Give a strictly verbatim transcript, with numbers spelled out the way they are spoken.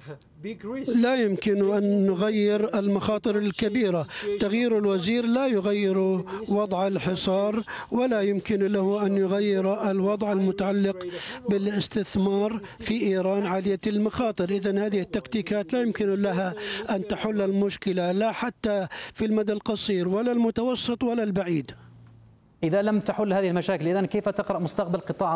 لا يمكن أن نغير المخاطر الكبيرة. تغيير الوزير لا يغير وضع الحصار، ولا يمكن له أن يغير الوضع المتعلق بالاستثمار في إيران عالية المخاطر. إذن هذه التكتيكات لا يمكن لها أن تحل المشكلة، لا حتى في المدى القصير ولا المتوسط ولا البعيد. إذا لم تحل هذه المشاكل، إذن كيف تقرأ مستقبل قطاع